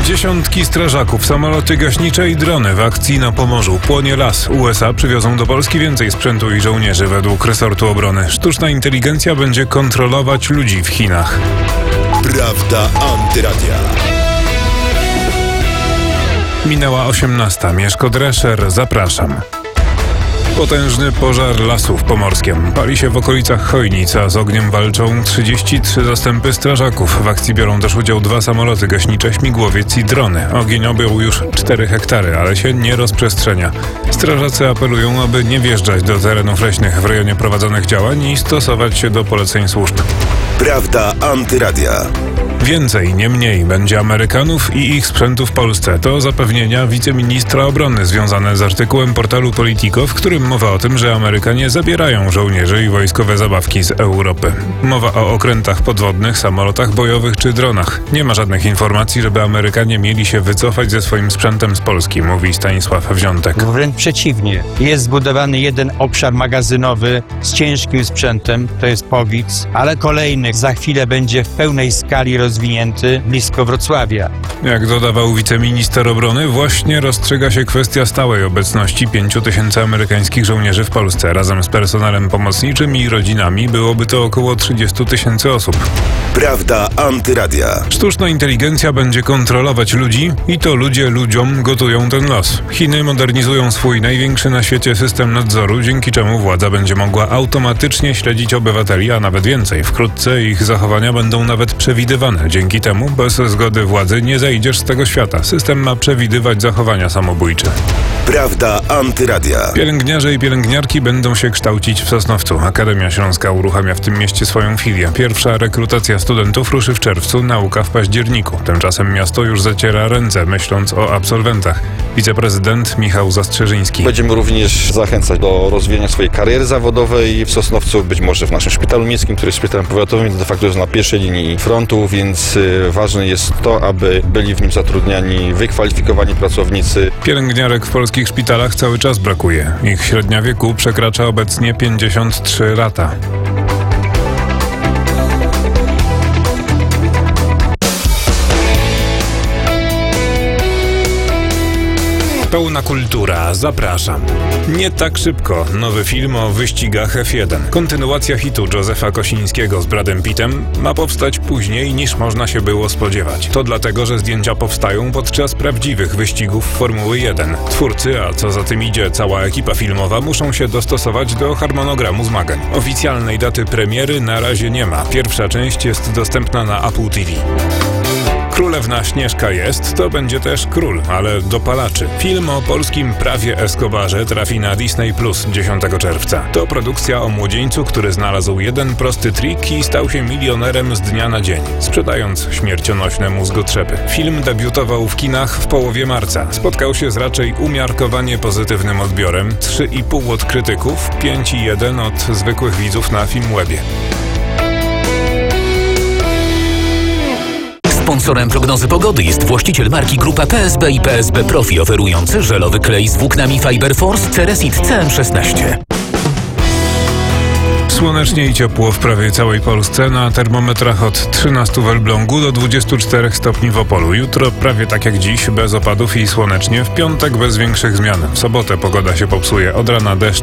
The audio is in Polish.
Dziesiątki strażaków, samoloty gaśnicze i drony w akcji na Pomorzu. Płonie las. USA przywiozą do Polski więcej sprzętu i żołnierzy według resortu obrony. Sztuczna inteligencja będzie kontrolować ludzi w Chinach. Prawda Antyradia. Minęła 18. Mieszko Drescher, zapraszam. Potężny pożar lasów pomorskiem. Pali się w okolicach Chojnic, a z ogniem walczą 33 zastępy strażaków. W akcji biorą też udział 2 samoloty gaśnicze, śmigłowiec i drony. Ogień objął już 4 hektary, ale się nie rozprzestrzenia. Strażacy apelują, aby nie wjeżdżać do terenów leśnych w rejonie prowadzonych działań i stosować się do poleceń służb. Prawda Antyradia. Więcej, nie mniej, będzie Amerykanów i ich sprzętu w Polsce. To zapewnienia wiceministra obrony związane z artykułem portalu Politico, w którym mowa o tym, że Amerykanie zabierają żołnierzy i wojskowe zabawki z Europy. Mowa o okrętach podwodnych, samolotach bojowych czy dronach. Nie ma żadnych informacji, żeby Amerykanie mieli się wycofać ze swoim sprzętem z Polski, mówi Stanisław Wziątek. Wręcz przeciwnie. Jest zbudowany jeden obszar magazynowy z ciężkim sprzętem, to jest Powic, ale kolejny za chwilę będzie w pełnej skali rozwinięty blisko Wrocławia. Jak dodawał wiceminister obrony, właśnie rozstrzyga się kwestia stałej obecności 5000 amerykańskich żołnierzy w Polsce. Razem z personelem pomocniczym i rodzinami byłoby to około 30 000 osób. Prawda Antyradia. Sztuczna inteligencja będzie kontrolować ludzi i to ludzie ludziom gotują ten los. Chiny modernizują swój największy na świecie system nadzoru, dzięki czemu władza będzie mogła automatycznie śledzić obywateli, a nawet więcej. Wkrótce ich zachowania będą nawet przewidywane. Dzięki temu bez zgody władzy nie zejdziesz z tego świata. System ma przewidywać zachowania samobójcze. Prawda Antyradia. Pielęgniarze i pielęgniarki będą się kształcić w Sosnowcu. Akademia Śląska uruchamia w tym mieście swoją filię. Pierwsza rekrutacja studentów ruszy w czerwcu, nauka w październiku. Tymczasem miasto już zaciera ręce, myśląc o absolwentach. Wiceprezydent Michał Zastrzeżyński. Będziemy również zachęcać do rozwijania swojej kariery zawodowej w Sosnowcu, być może w naszym szpitalu miejskim, który jest szpitalem powiatowym, więc de facto jest na pierwszej linii frontu, więc ważne jest to, aby byli w nim zatrudniani wykwalifikowani pracownicy. Pielęgniarek w polskich szpitalach cały czas brakuje. Ich średnia wieku przekracza obecnie 53 lata. Pełna kultura, zapraszam. Nie tak szybko. Nowy film o wyścigach F1. Kontynuacja hitu Józefa Kosińskiego z Bradem Pittem ma powstać później niż można się było spodziewać. To dlatego, że zdjęcia powstają podczas prawdziwych wyścigów Formuły 1. Twórcy, a co za tym idzie cała ekipa filmowa, muszą się dostosować do harmonogramu zmagań. Oficjalnej daty premiery na razie nie ma. Pierwsza część jest dostępna na Apple TV. Królewna Śnieżka jest, to będzie też król, ale dopalaczy. Film o polskim prawie Escobarze trafi na Disney Plus 10 czerwca. To produkcja o młodzieńcu, który znalazł jeden prosty trik i stał się milionerem z dnia na dzień, sprzedając śmiercionośne mózgotrzepy. Film debiutował w kinach w połowie marca. Spotkał się z raczej umiarkowanie pozytywnym odbiorem. 3,5 od krytyków, 5,1 od zwykłych widzów na Filmwebie. Sponsorem prognozy pogody jest właściciel marki Grupa PSB i PSB Profi, oferujący żelowy klej z włóknami Fiber Force Ceresit CM16. Słonecznie i ciepło w prawie całej Polsce, na termometrach od 13 w Elblągu do 24 stopni w Opolu. Jutro prawie tak jak dziś, bez opadów i słonecznie. W piątek bez większych zmian. W sobotę pogoda się popsuje, od rana deszcz